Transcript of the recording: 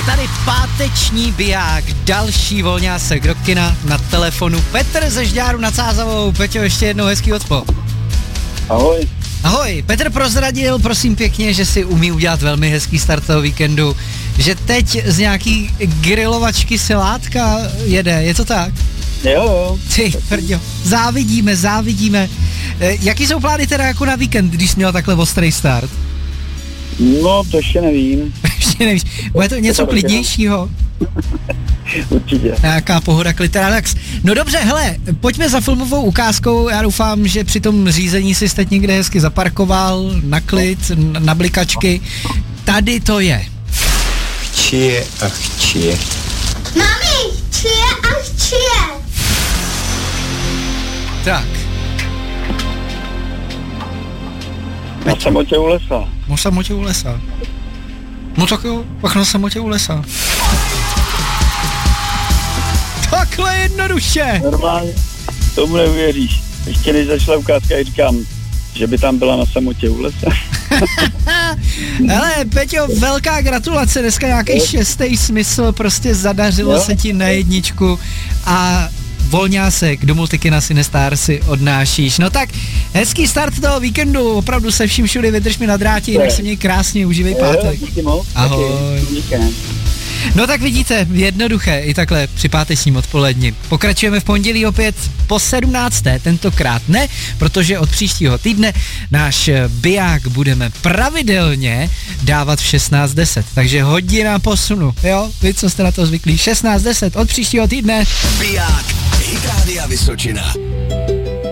Je tady páteční biják, další volňásek Rokina na telefonu. Petr ze Žďáru nad Sázavou. Peťo, ještě jednou hezký odspo. Ahoj. Ahoj, Petr prozradil, prosím pěkně, že si umí udělat velmi hezký start toho víkendu, že teď z nějaký grilovačky se látka jede, je to tak? Jo. Ty, prďo, závidíme. Jaký jsou plány teda jako na víkend, když jsi měl takhle ostrý start? No, to ještě nevím. Ještě nevíš, bude to něco klidnějšího? Určitě. Nějaká pohoda klitranax. No dobře, hele, pojďme za filmovou ukázkou, já doufám, že při tom řízení si teď někde hezky zaparkoval, na klid, na blikačky. Tady to je. Chčije a chčije. Mami, chčije a chčije. Tak. Na samotě u lesa. Na samotě u lesa. No tak jo, pak na samotě u lesa. Takhle jednoduše. Normálně, tomu neuvěříš. Ještě než začala ukázka, říkám, že by tam byla na samotě u lesa. Hele, Peťo, velká gratulace, dneska nějaký 6. smysl, prostě zadařilo se ti na jedničku a volňásek do Multikina Cinestar si odnášíš. No tak, hezký start toho víkendu, opravdu se vším všude, vydrž mi na drátě, jinak se měj krásně, užívej pátek. Ahoj. No tak vidíte, jednoduché i takhle při pátečním odpoledni. Pokračujeme v pondělí opět po 17. tentokrát ne, protože od příštího týdne náš biják budeme pravidelně dávat v 16:10, takže hodina posunu, jo? Vy, co jste na to zvyklí, 16:10 od příštího týdne. Biják, Hit Rádia Vysočina.